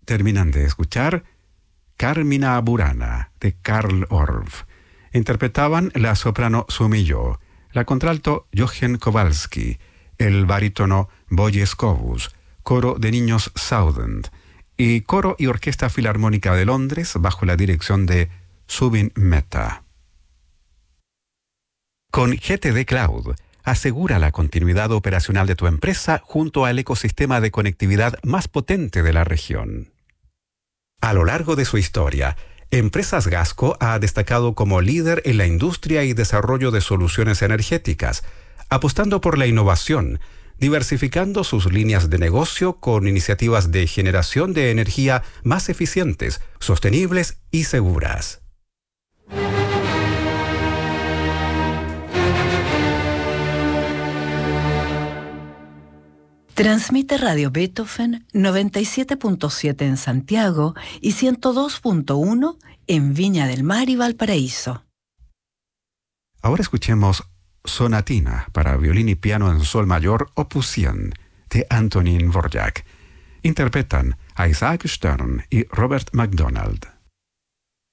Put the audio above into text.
Terminan de escuchar Carmina Burana, de Karl Orff. Interpretaban la soprano Sumillo, la contralto Jochen Kowalski, el barítono Boye Scobus, coro de niños Soundent y coro y orquesta filarmónica de Londres bajo la dirección de Zubin Mehta. Con GTD Cloud, asegura la continuidad operacional de tu empresa junto al ecosistema de conectividad más potente de la región. A lo largo de su historia, Empresas Gasco ha destacado como líder en la industria y desarrollo de soluciones energéticas, apostando por la innovación, diversificando sus líneas de negocio con iniciativas de generación de energía más eficientes, sostenibles y seguras. Transmite Radio Beethoven 97.7 en Santiago y 102.1 en Viña del Mar y Valparaíso. Ahora escuchemos Sonatina para violín y piano en sol mayor opus 100 de Antonín Dvořák. Interpretan a Isaac Stern y Robert MacDonald.